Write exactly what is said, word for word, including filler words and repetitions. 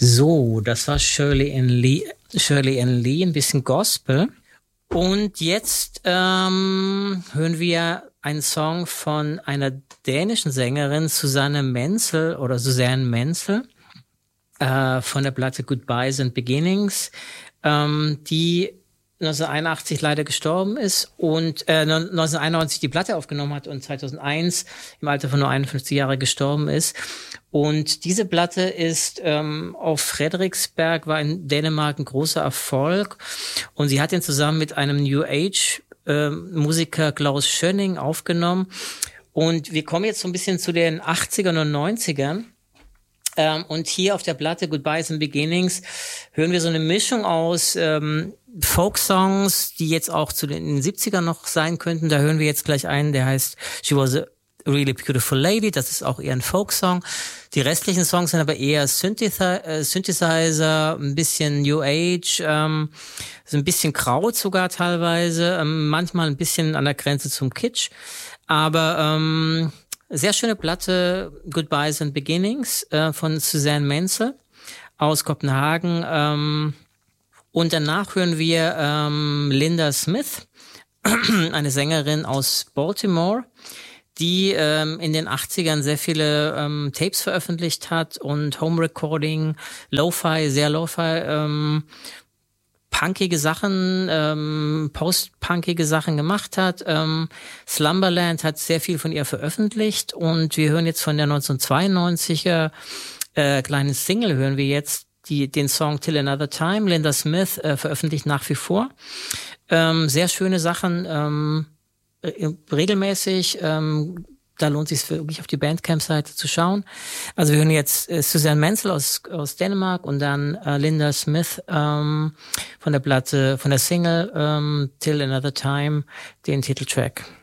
So, das war Shirley Ann Lee, Shirley Ann Lee, ein bisschen Gospel. Und jetzt ähm, hören wir einen Song von einer dänischen Sängerin, Susanne Menzel oder Susanne Menzel, äh, von der Platte Goodbyes and Beginnings, ähm, die neunzehnhunderteinundachtzig leider gestorben ist und äh, neunzehnhunderteinundneunzig die Platte aufgenommen hat und zweitausendeins im Alter von nur einundfünfzig Jahren gestorben ist. Und diese Platte ist ähm, auf Frederiksberg, war in Dänemark ein großer Erfolg. Und sie hat ihn zusammen mit einem New Age äh, Musiker Klaus Schönning aufgenommen. Und wir kommen jetzt so ein bisschen zu den achtzigern und neunzigern. Ähm, und hier auf der Platte Goodbyes and Beginnings hören wir so eine Mischung aus ähm, Folk-Songs, die jetzt auch zu den siebzigern noch sein könnten. Da hören wir jetzt gleich einen, der heißt She Was a Really Beautiful Lady. Das ist auch eher ein Folk-Song. Die restlichen Songs sind aber eher Synthesizer, äh, Synthesizer, ein bisschen New Age, ähm, so ein bisschen Kraut sogar teilweise, ähm, manchmal ein bisschen an der Grenze zum Kitsch. Aber ähm, sehr schöne Platte, Goodbyes and Beginnings äh, von Susanne Menzel aus Kopenhagen. Ähm, und danach hören wir ähm, Linda Smith, eine Sängerin aus Baltimore, die ähm, in den achtzigern sehr viele ähm, Tapes veröffentlicht hat und Home Recording, Lo-Fi, sehr Lo-Fi, ähm, punkige Sachen, ähm, post-punkige Sachen gemacht hat. Ähm, Slumberland hat sehr viel von ihr veröffentlicht und wir hören jetzt von der neunzehnhundertzweiundneunziger äh, kleinen Single, hören wir jetzt die den Song Till Another Time. Linda Smith äh, veröffentlicht nach wie vor. Ähm, sehr schöne Sachen, ähm, regelmäßig, ähm, da lohnt es sich wirklich auf die Bandcamp-Seite zu schauen. Also wir hören jetzt äh, Susanne Menzel aus aus Dänemark und dann äh, Linda Smith ähm, von der Platte, von der Single ähm, Till Another Time, den Titeltrack.